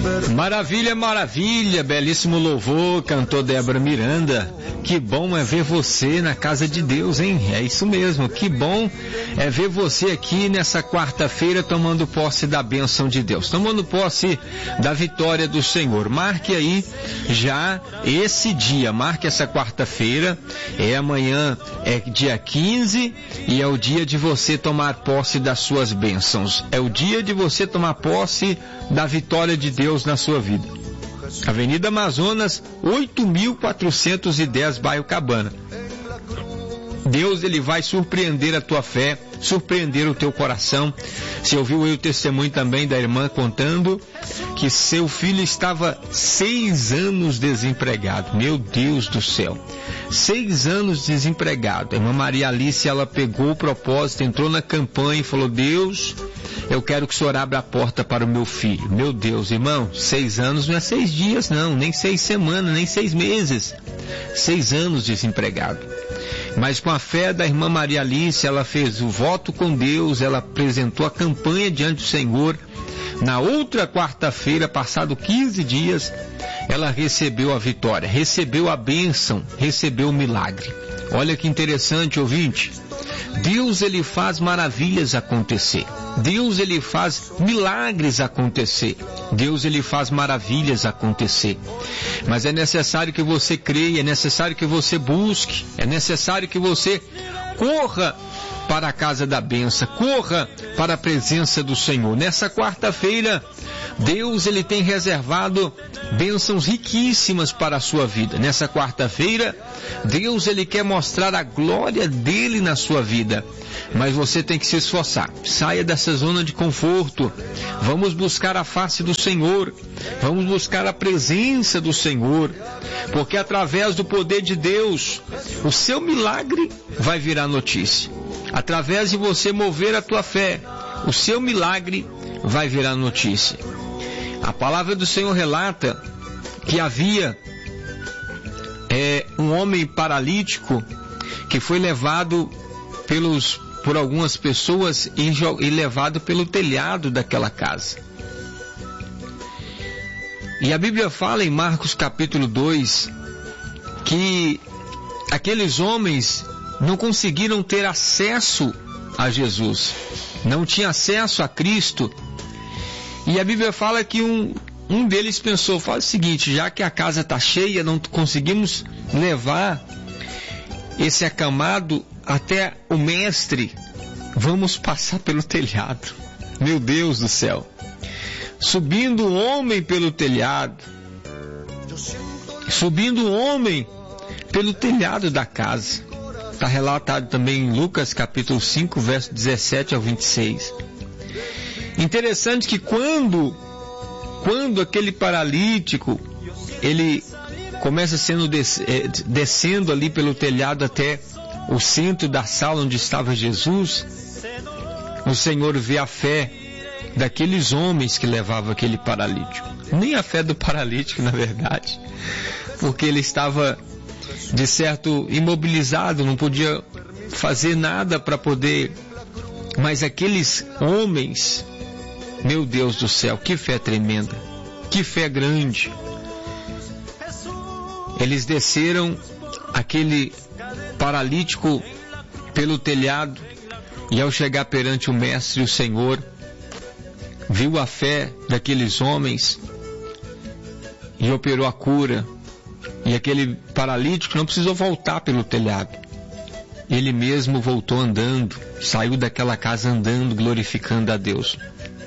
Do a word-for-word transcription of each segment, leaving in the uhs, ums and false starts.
Maravilha, maravilha, belíssimo louvor, cantou Débora Miranda. Que bom é ver você na casa de Deus, hein? É isso mesmo, que bom é ver você aqui nessa quarta-feira tomando posse da bênção de Deus, tomando posse da vitória do Senhor. Marque aí já esse dia, marque essa quarta-feira, é amanhã, é dia quinze e é o dia de você tomar posse das suas bênçãos, é o dia de você tomar posse da vitória de Deus na sua vida. Avenida Amazonas, oito mil quatrocentos e dez, bairro Cabana. Deus, ele vai surpreender a tua fé, surpreender o teu coração. Você ouviu aí o testemunho também da irmã contando que seu filho estava seis anos desempregado. Meu Deus do céu, seis anos desempregado. A irmã Maria Alice, ela pegou o propósito, entrou na campanha e falou: Deus, eu quero que o Senhor abra a porta para o meu filho. Meu Deus, irmão, seis anos não é seis dias não, nem seis semanas, nem seis meses. Seis anos desempregado. Mas com a fé da irmã Maria Alice, ela fez o voto com Deus, ela apresentou a campanha diante do Senhor. Na outra quarta-feira, passado quinze dias, ela recebeu a vitória, recebeu a bênção, recebeu o milagre. Olha que interessante, ouvinte. Deus, ele faz maravilhas acontecer. Deus, ele faz milagres acontecer. Deus, ele faz maravilhas acontecer. Mas é necessário que você creia, é necessário que você busque, é necessário que você corra para a casa da bênção, corra para a presença do Senhor. Nessa quarta-feira, Deus, ele tem reservado bênçãos riquíssimas para a sua vida. Nessa quarta-feira, Deus, ele quer mostrar a glória dele na sua vida. Mas você tem que se esforçar. Saia dessa zona de conforto. Vamos buscar a face do Senhor. Vamos buscar a presença do Senhor. Porque através do poder de Deus, o seu milagre vai virar notícia. Através de você mover a tua fé, o seu milagre vai virar notícia. A palavra do Senhor relata que havia é, um homem paralítico que foi levado pelos, por algumas pessoas e, e levado pelo telhado daquela casa. E a Bíblia fala em Marcos capítulo dois que aqueles homens não conseguiram ter acesso a Jesus, não tinham acesso a Cristo. E a Bíblia fala que um, um deles pensou, fala o seguinte: já que a casa está cheia, não conseguimos levar esse acamado até o mestre, vamos passar pelo telhado. Meu Deus do céu, subindo um homem pelo telhado, subindo um homem pelo telhado da casa. Está relatado também em Lucas capítulo cinco, verso dezessete ao vinte e seis. Interessante que quando, quando aquele paralítico, ele começa sendo des, é, descendo ali pelo telhado até o centro da sala onde estava Jesus, o Senhor vê a fé daqueles homens que levavam aquele paralítico. Nem a fé do paralítico, na verdade, porque ele estava de certo imobilizado, não podia fazer nada para poder, mas aqueles homens, meu Deus do céu, que fé tremenda, que fé grande. Eles desceram aquele paralítico pelo telhado e ao chegar perante o mestre, o Senhor viu a fé daqueles homens e operou a cura. E aquele paralítico não precisou voltar pelo telhado. Ele mesmo voltou andando, saiu daquela casa andando, glorificando a Deus.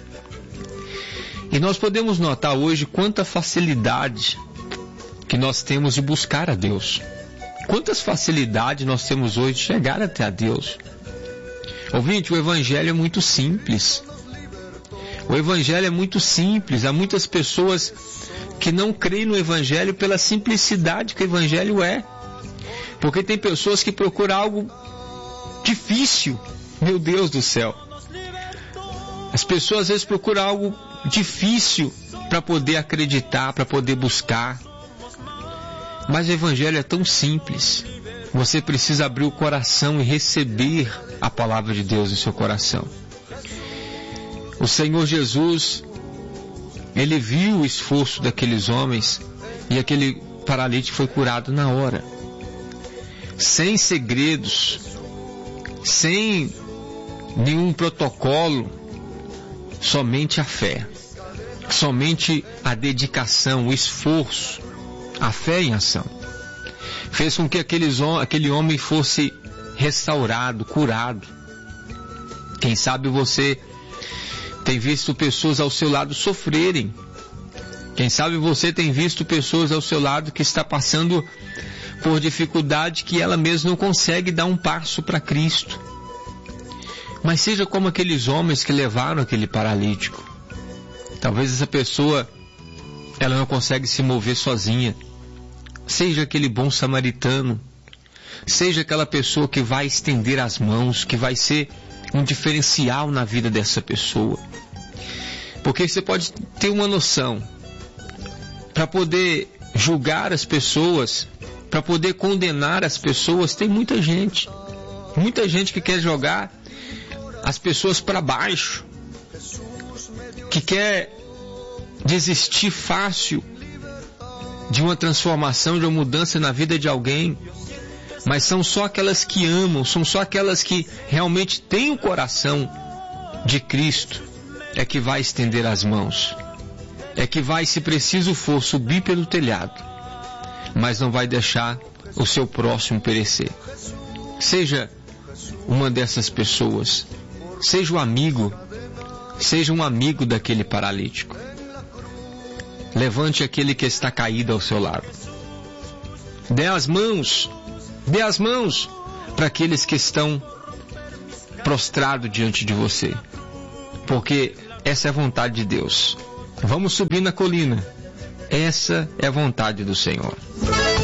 E nós podemos notar hoje quanta facilidade que nós temos de buscar a Deus. Quantas facilidades nós temos hoje de chegar até a Deus. Ouvinte, o Evangelho é muito simples. O Evangelho é muito simples. Há muitas pessoas que não creem no Evangelho pela simplicidade que o Evangelho é. Porque tem pessoas que procuram algo difícil. Meu Deus do céu. As pessoas às vezes procuram algo difícil para poder acreditar, para poder buscar. Mas o Evangelho é tão simples. Você precisa abrir o coração e receber a palavra de Deus no seu coração. O Senhor Jesus, ele viu o esforço daqueles homens e aquele paralítico foi curado na hora. Sem segredos, sem nenhum protocolo, somente a fé, somente a dedicação, o esforço, a fé em ação, fez com que aqueles, aquele homem fosse restaurado, curado. Quem sabe você tem visto pessoas ao seu lado sofrerem. Quem sabe você tem visto pessoas ao seu lado que está passando por dificuldade que ela mesma não consegue dar um passo para Cristo. Mas seja como aqueles homens que levaram aquele paralítico. Talvez essa pessoa, ela não consegue se mover sozinha. Seja aquele bom samaritano. Seja aquela pessoa que vai estender as mãos, que vai ser um diferencial na vida dessa pessoa. Porque você pode ter uma noção. Para poder julgar as pessoas, para poder condenar as pessoas, tem muita gente. Muita gente que quer jogar as pessoas para baixo, que quer desistir fácil de uma transformação, de uma mudança na vida de alguém. Mas são só aquelas que amam, são só aquelas que realmente têm o coração de Cristo, é que vai estender as mãos, é que vai, se preciso for, subir pelo telhado, mas não vai deixar o seu próximo perecer. Seja uma dessas pessoas, seja um amigo, seja um amigo daquele paralítico. Levante aquele que está caído ao seu lado. Dê as mãos, dê as mãos para aqueles que estão prostrados diante de você. Porque essa é a vontade de Deus. Vamos subir na colina. Essa é a vontade do Senhor.